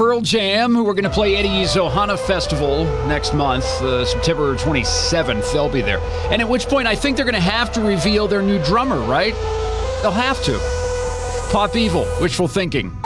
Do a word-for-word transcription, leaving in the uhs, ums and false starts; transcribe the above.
Pearl Jam, who are going to play Eddie's Ohana Festival next month, uh, September twenty-seventh. They'll be there. And at which point, I think they're going to have to reveal their new drummer, right? They'll have to. Pop Evil, wishful thinking.